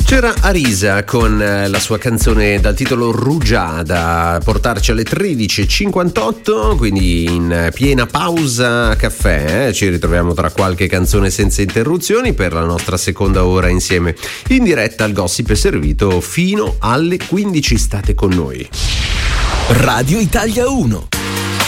C'era Arisa con la sua canzone dal titolo Rugiada a portarci alle 13.58, quindi in piena pausa caffè. Ci ritroviamo tra qualche canzone senza interruzioni per la nostra seconda ora insieme in diretta al Gossip è servito fino alle 15. State con noi. Radio Italia 1.